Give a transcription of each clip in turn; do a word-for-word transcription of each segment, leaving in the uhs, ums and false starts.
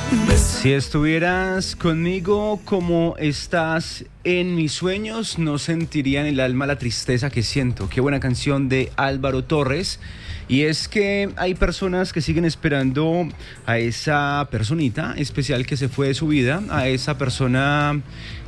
Si estuvieras conmigo como estás en mis sueños, no sentiría en el alma la tristeza que siento. Qué buena canción de Álvaro Torres. Y es que hay personas que siguen esperando a esa personita especial que se fue de su vida, a esa persona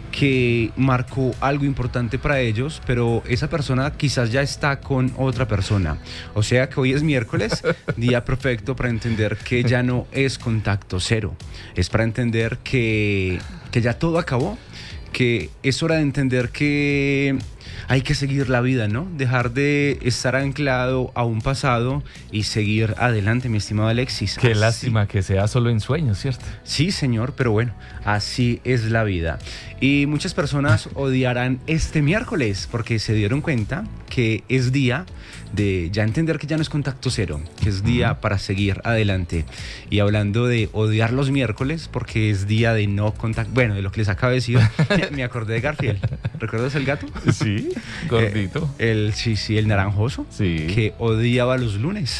que marcó algo importante para ellos, pero esa persona quizás ya está con otra persona. O sea que hoy es miércoles, día perfecto para entender que ya no es contacto cero. Es para entender que, que ya todo acabó, que es hora de entender que hay que seguir la vida, ¿no? Dejar de estar anclado a un pasado y seguir adelante, mi estimado Alexis. Qué así. Lástima que sea solo en sueños, ¿cierto? Sí, señor, pero bueno, así es la vida. Y muchas personas odiarán este miércoles porque se dieron cuenta que es día de ya entender que ya no es contacto cero, que es día para seguir adelante. Y hablando de odiar los miércoles, porque es día de no contacto, bueno, de lo que les acabo de decir, me acordé de Garfield. ¿Recuerdas el gato? Sí, gordito. Eh, el, sí, sí, el naranjoso, sí, que odiaba los lunes.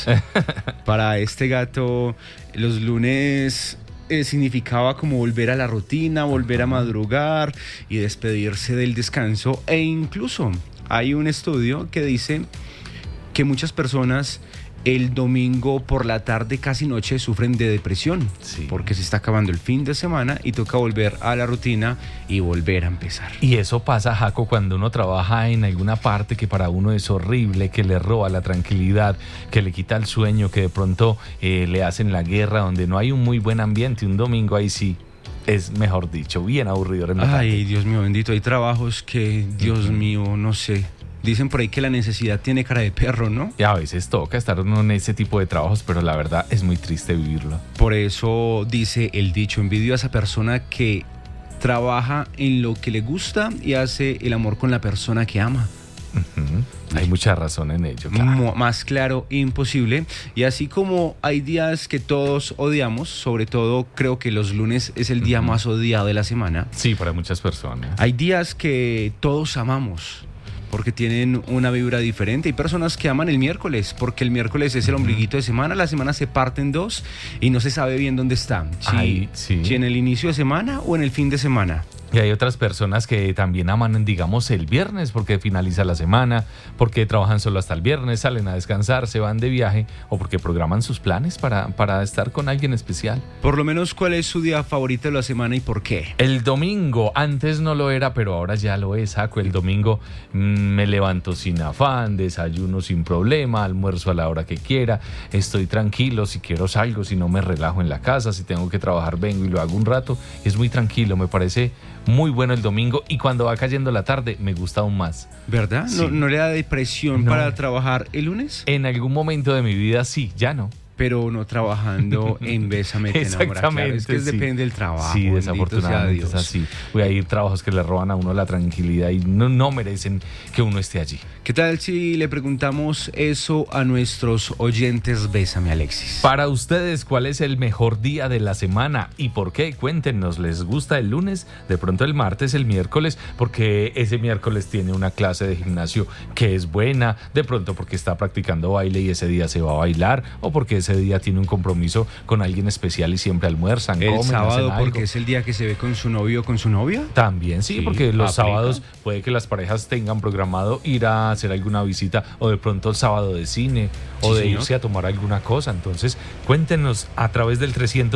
Para este gato, los lunes eh, significaba como volver a la rutina, volver a madrugar y despedirse del descanso. E incluso hay un estudio que dice que muchas personas el domingo por la tarde, casi noche, sufren de depresión, sí, porque se está acabando el fin de semana y toca volver a la rutina y volver a empezar. Y eso pasa, Jaco, cuando uno trabaja en alguna parte que para uno es horrible, que le roba la tranquilidad, que le quita el sueño, que de pronto eh, le hacen la guerra, donde no hay un muy buen ambiente. Un domingo ahí sí es, mejor dicho, bien aburrido. Ay, Dios mío bendito, hay trabajos que, Dios uh-huh. mío, no sé. Dicen por ahí que la necesidad tiene cara de perro, ¿no? Y a veces toca estar en ese tipo de trabajos, pero la verdad es muy triste vivirlo. Por eso dice el dicho, envidio a esa persona que trabaja en lo que le gusta y hace el amor con la persona que ama. Uh-huh. Hay mucha razón en ello, claro. M- más claro, imposible. Y así como hay días que todos odiamos, sobre todo creo que los lunes es el día uh-huh. más odiado de la semana. Sí, para muchas personas. Hay días que todos amamos, porque tienen una vibra diferente. Hay personas que aman el miércoles, porque el miércoles es el ombliguito de semana, la semana se parte en dos y no se sabe bien dónde está. Si, Ay, sí. si en el inicio de semana o en el fin de semana. Y hay otras personas que también aman, digamos, el viernes porque finaliza la semana, porque trabajan solo hasta el viernes, salen a descansar, se van de viaje o porque programan sus planes para, para estar con alguien especial. Por lo menos, ¿cuál es su día favorito de la semana y por qué? El domingo, antes no lo era, pero ahora ya lo es, Jaco. El domingo mmm, me levanto sin afán, desayuno sin problema, almuerzo a la hora que quiera, estoy tranquilo, si quiero salgo, si no me relajo en la casa, si tengo que trabajar vengo y lo hago un rato. Es muy tranquilo, me parece muy bueno el domingo, y cuando va cayendo la tarde me gusta aún más. ¿Verdad? Sí. ¿No, ¿No le da depresión no. para trabajar el lunes? En algún momento de mi vida sí, ya no. Pero no trabajando en Bésame te enamora. Exactamente, Claro, es que sí. depende del trabajo. Sí, desafortunadamente es así. Voy a ir trabajos que le roban a uno la tranquilidad y no, no merecen que uno esté allí. ¿Qué tal si le preguntamos eso a nuestros oyentes? Bésame, Alexis. Para ustedes, ¿cuál es el mejor día de la semana y por qué? Cuéntenos, ¿les gusta el lunes? De pronto el martes, el miércoles, porque ese miércoles tiene una clase de gimnasio que es buena, de pronto porque está practicando baile y ese día se va a bailar, o porque ese día tiene un compromiso con alguien especial y siempre almuerzan, el comen, sábado hacen porque algo. es el día que se ve con su novio o con su novia. También sí, sí, porque los aplica. sábados puede que las parejas tengan programado ir a hacer alguna visita, o de pronto el sábado de cine, sí, o de señor. irse a tomar alguna cosa. Entonces cuéntenos a través del trescientos